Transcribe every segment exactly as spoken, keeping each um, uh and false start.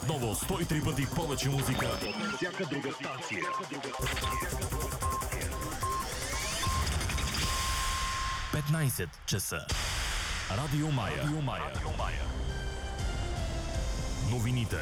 Отново сто и три пъти повече музика от всяка друга станция. петнайсет часа. Радио Мая. Радио Мая. Радио Мая. Новините.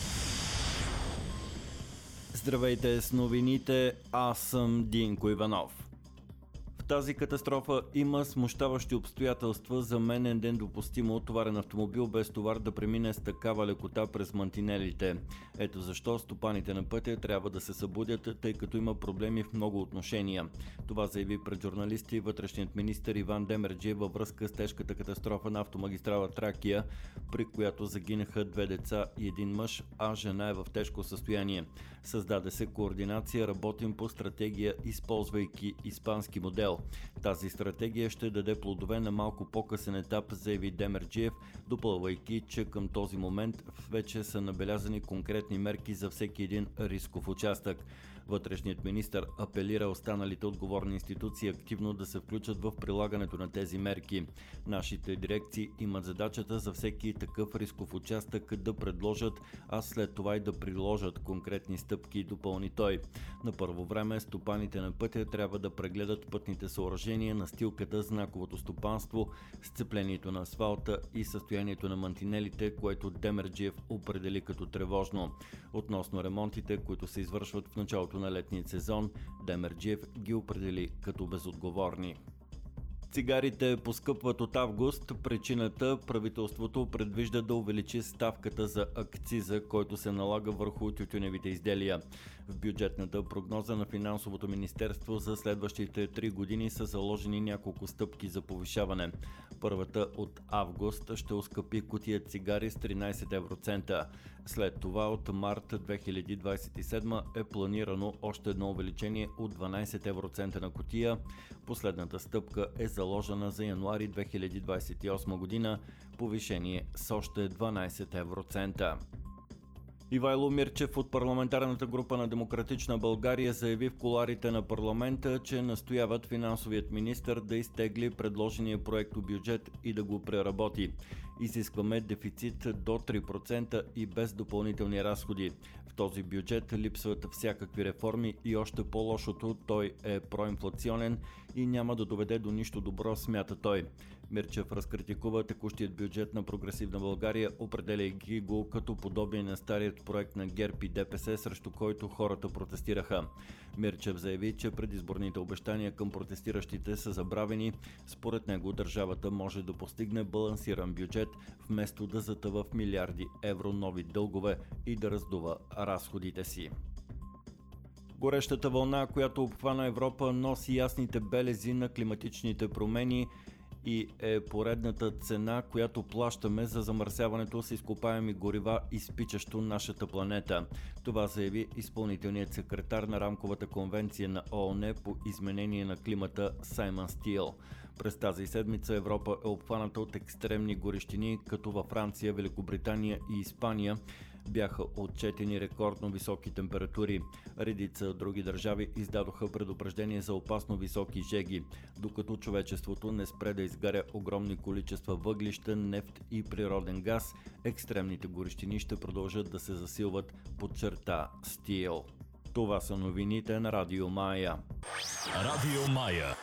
Здравейте с новините, аз съм Динко Иванов. В тази катастрофа има смущаващи обстоятелства. За мен е недопустимо товарен автомобил без товар да премине с такава лекота през мантинелите. Ето защо стопаните на пътя трябва да се събудят, тъй като има проблеми в много отношения. Това заяви пред журналисти вътрешният министър Иван Демерджиев във връзка с тежката катастрофа на автомагистрала Тракия, при която загинаха две деца и един мъж, а жена е в тежко състояние. Създаде се координация, работим по стратегия, използвайки испански модел. Тази стратегия ще даде плодове на малко по-късен етап, заяви Демерджиев, допълвайки, че към този момент вече са набелязани конкретни мерки за всеки един рисков участък. Вътрешният министър апелира останалите отговорни институции активно да се включат в прилагането на тези мерки. Нашите дирекции имат задачата за всеки такъв рисков участък да предложат, а след това и да приложат конкретни стъпки, допълни той. На първо време стопаните на пътя трябва да прегледат пътните съоръжения, настилката, знаковото стопанство, сцеплението на асфалта и състоянието на мантинелите, което Демерджиев определи като тревожно. Относно ремонтите, които се извършват в началото на летния сезон, Демерджиев ги определи като безотговорни. Цигарите поскъпват от август. Причината – правителството предвижда да увеличи ставката за акциза, който се налага върху тютюневите изделия. В бюджетната прогноза на Финансовото министерство за следващите три години са заложени няколко стъпки за повишаване. Първата от август ще оскъпи кутия цигари с тринайсет евроцента. След това от март две хиляди двайсет и седма е планирано още едно увеличение от дванайсет евроцента на кутия. Последната стъпка е за заложена за януари две хиляди двайсет и осма година, повишение с още дванайсет евроцента. Ивайло Мирчев от парламентарната група на Демократична България заяви в кулоарите на парламента, че настояват финансовият министър да изтегли предложения проектобюджет и да го преработи. Изискваме дефицит до три процента и без допълнителни разходи. В този бюджет липсват всякакви реформи и още по-лошото, той е проинфлационен и няма да доведе до нищо добро, смята той. Мирчев разкритикува текущият бюджет на Прогресивна България, определяйки го като подобие на старият проект на ГЕРБ и ДПС, срещу който хората протестираха. Мирчев заяви, че предизборните обещания към протестиращите са забравени. Според него държавата може да постигне балансиран бюджет, вместо да затъва в милиарди евро нови дългове и да раздува разходите си. Горещата вълна, която обхвана Европа, носи ясните белези на климатичните промени и е поредната цена, която плащаме за замърсяването с изкопаеми горива, изпичащо нашата планета. Това заяви изпълнителният секретар на Рамковата конвенция на ООН по изменение на климата Саймън Стиъл. През тази седмица Европа е обхваната от екстремни горещини, като във Франция, Великобритания и Испания бяха отчетени рекордно високи температури. Редица други държави издадоха предупреждение за опасно високи жеги, докато човечеството не спре да изгаря огромни количества въглища, нефт и природен газ. Екстремните горещини ще продължат да се засилват, подчерта Стиъл. Това са новините на Радио Мая. Радио Мая.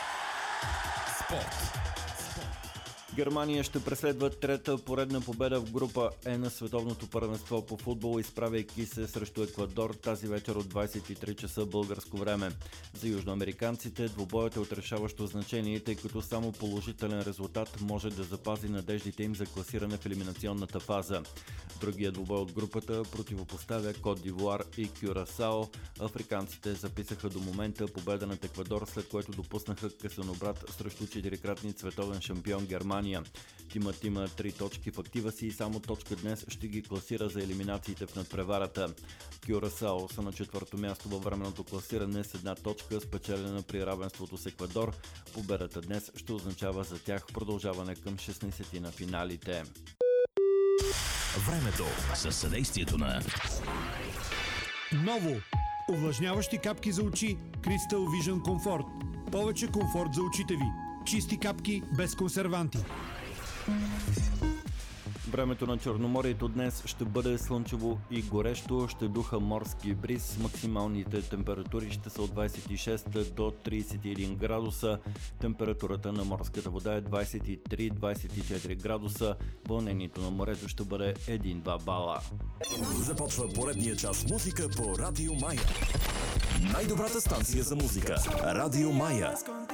Спорт. Германия ще преследва трета поредна победа в група Е на световното първенство по футбол, изправяйки се срещу Еквадор тази вечер от двайсет и три часа българско време. За южноамериканците двубоят е от решаващо значение, тъй като само положителен резултат може да запази надеждите им за класиране в елиминационната фаза. Другият двубой от групата противопоставя Кот д'Ивуар и Кюрасао. Африканците записаха до момента победа над Еквадор, след което допуснаха късен обрат срещу четирикратни световен шампион Германия. Тимът има три точки в актива си и само точка днес ще ги класира за елиминациите в надпреварата. Кюрасао са на четвърто място във временното класиране с една точка, спечелена при равенството с Еквадор. Победата днес ще означава за тях продължаване към шестнайсети на финалите. Времето със съдействието на Ново! Увлажняващи капки за очи Crystal Vision Comfort. Повече комфорт за очите ви. Чисти капки без консерванти. Времето на Черноморието днес ще бъде слънчево и горещо, ще духа морски бриз. Максималните температури ще са от двадесет и шест до тридесет и един градуса. Температурата на морската вода е двадесет и три до двадесет и четири градуса. Вълнението на морето ще бъде един до два бала. Започва поредния час музика по Радио Мая. Най-добрата станция за музика. Радио Мая.